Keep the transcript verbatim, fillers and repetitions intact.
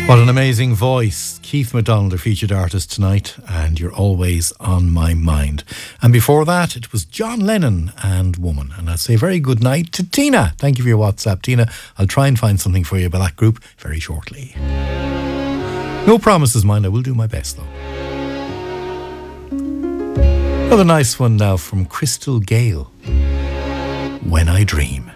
What an amazing voice. Keith MacDonald, our featured artist tonight, and You're Always on My Mind. And before that, it was John Lennon and Woman. And I'll say a very good night to Tina. Thank you for your WhatsApp, Tina. I'll try and find something for you by that group very shortly. No promises, mind. I will do my best, though. Another nice one now from Crystal Gale. When I Dream.